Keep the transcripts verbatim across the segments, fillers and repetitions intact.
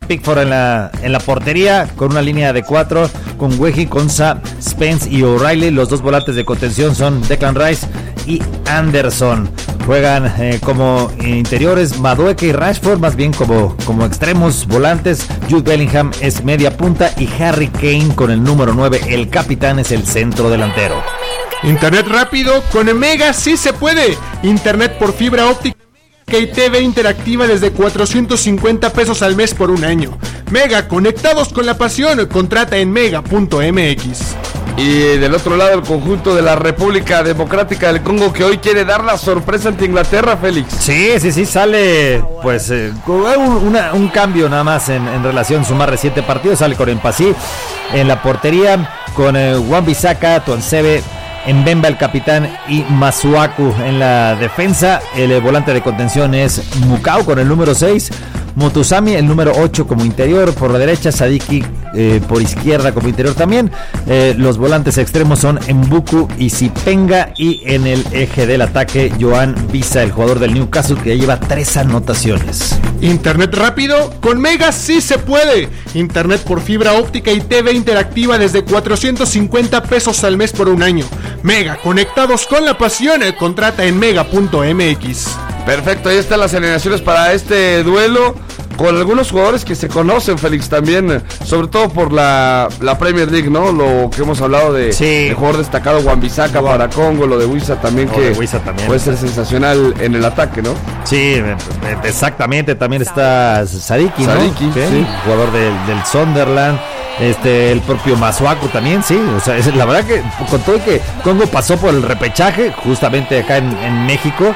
Pickford en la, en la portería, con una línea de cuatro, con Wehi, Konsa, Spence y O'Reilly. Los dos volantes de contención son Declan Rice y Anderson. Juegan eh, como interiores Madueke y Rashford, más bien como, como extremos volantes. Jude Bellingham es media punta y Harry Kane con el número nueve, el capitán, es el centro delantero. Internet rápido con Mega sí se puede. Internet por fibra óptica y T V interactiva desde cuatrocientos cincuenta pesos al mes por un año. Mega, conectados con la pasión. Contrata en mega punto m x. Y del otro lado, el conjunto de la República Democrática del Congo, que hoy quiere dar la sorpresa ante Inglaterra, Félix. Sí, sí, sí, sale pues eh, un, una, un cambio nada más en, en relación a su más reciente partido. Sale con Empasí en la portería, con eh, Wan-Bissaka, Tuanzebe, Mbemba el capitán y Masuaku en la defensa. El eh, volante de contención es Mukau con el número seis, Motusami el número ocho como interior por la derecha, Sadiki eh, por izquierda como interior también. Eh, los volantes extremos son Mbuku y Sipenga, y en el eje del ataque Joan Visa, el jugador del Newcastle, que ya lleva tres anotaciones. Internet rápido con Mega sí se puede. Internet por fibra óptica y T V interactiva desde cuatrocientos cincuenta pesos al mes por un año. Mega, conectados con la pasión. Contrata en mega punto m x. Perfecto, ahí están las alineaciones para este duelo, con algunos jugadores que se conocen, Félix, también, sobre todo por la, la Premier League, ¿no? Lo que hemos hablado de, sí. de jugador destacado Wan-Bissaka para Congo, lo de Wissa también, o que también puede ser sensacional en el ataque, ¿no? Sí, exactamente, también está Sadiki, ¿no? Sadiki, ¿Sí? sí. Jugador del, del Sunderland. Este, el propio Masuaku también, sí. O sea, es, la verdad que con todo que Congo pasó por el repechaje, justamente acá en, en México,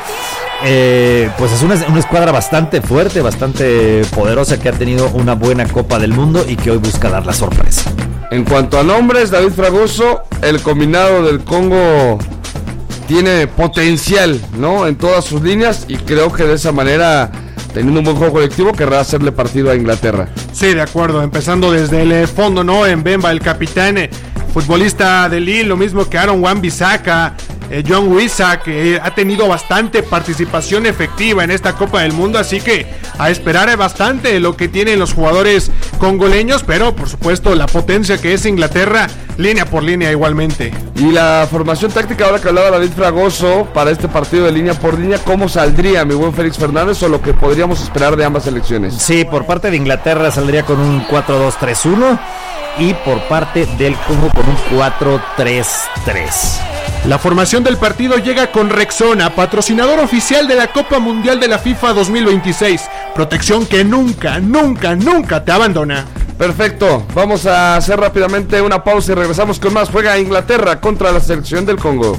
eh, pues es una, una escuadra bastante fuerte, bastante poderosa, que ha tenido una buena Copa del Mundo y que hoy busca dar la sorpresa. En cuanto a nombres, David Fragoso, el combinado del Congo tiene potencial, ¿no? En todas sus líneas, y creo que de esa manera, teniendo un buen juego colectivo, querrá hacerle partido a Inglaterra. Sí, de acuerdo, empezando desde el fondo, ¿no? Mbemba, el capitán, eh, futbolista de Lille, lo mismo que Aaron Wan-Bissaka, eh, John Wissa, que eh, ha tenido bastante participación efectiva en esta Copa del Mundo, así que a esperar bastante lo que tienen los jugadores congoleños, pero por supuesto la potencia que es Inglaterra, línea por línea igualmente. Y la formación táctica, ahora que hablaba David Fragoso, para este partido de línea por línea, ¿cómo saldría, mi buen Félix Fernández, o lo que podríamos esperar de ambas selecciones? Sí, por parte de Inglaterra saldría con un cuatro dos tres uno, y por parte del Congo con un cuatro tres tres. La formación del partido llega con Rexona, patrocinador oficial de la Copa Mundial de la FIFA dos mil veintiséis. Protección que nunca, nunca, nunca te abandona. Perfecto, vamos a hacer rápidamente una pausa y regresamos con más. Juega Inglaterra contra la selección del Congo.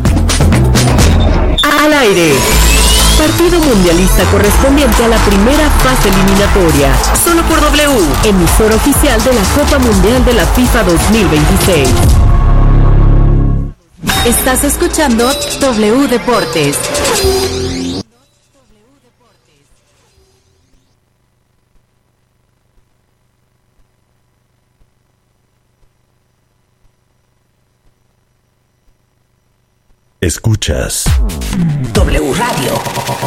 Al aire. Partido mundialista correspondiente a la primera fase eliminatoria. Solo por W, emisor oficial de la Copa Mundial de la FIFA dos mil veintiséis. Estás escuchando W Deportes. Escuchas W Radio.